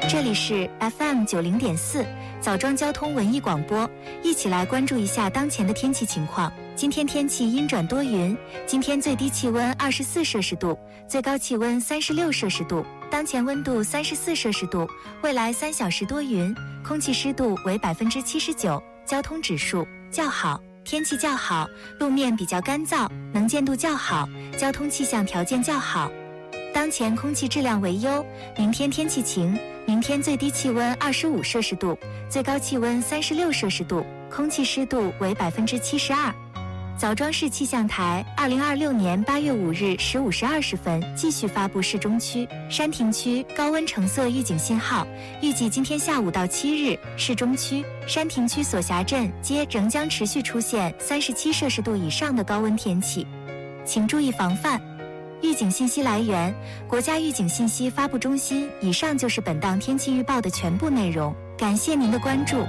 这里是 FM90.4枣庄交通文艺广播，一起来关注一下当前的天气情况。今天天气阴转多云，今天最低气温24摄氏度，最高气温36摄氏度，当前温度34摄氏度。未来3小时多云，空气湿度为79%，交通指数较好，天气较好，路面比较干燥，能见度较好，交通气象条件较好。当前空气质量为优，明天天气晴，明天最低气温25摄氏度，最高气温36摄氏度，空气湿度为72%。枣庄市气象台2026年8月5日15时20分继续发布市中区、山亭区高温橙色预警信号，预计今天下午到7日，市中区、山亭区所辖镇皆仍将持续出现37摄氏度以上的高温天气，请注意防范。预警信息来源：国家预警信息发布中心。以上就是本档天气预报的全部内容，感谢您的关注。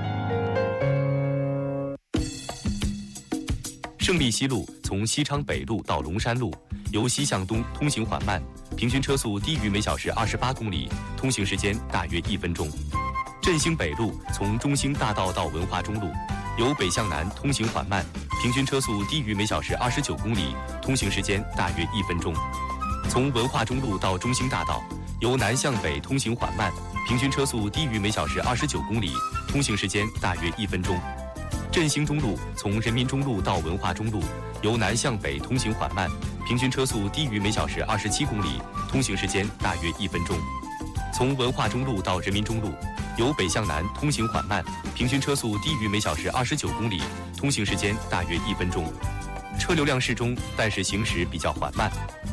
胜利西路从西昌北路到龙山路，由西向东通行缓慢，平均车速低于每小时28公里，通行时间大约1分钟。振兴北路从中兴大道到文化中路，由北向南通行缓慢，平均车速低于每小时29公里，通行时间大约1分钟。从文化中路到中兴大道，由南向北通行缓慢，平均车速低于每小时29公里，通行时间大约1分钟。振兴中路从人民中路到文化中路，由南向北通行缓慢，平均车速低于每小时27公里，通行时间大约1分钟。从文化中路到人民中路，由北向南通行缓慢，平均车速低于每小时29公里，通行时间大约1分钟。车流量适中，但是行驶比较缓慢。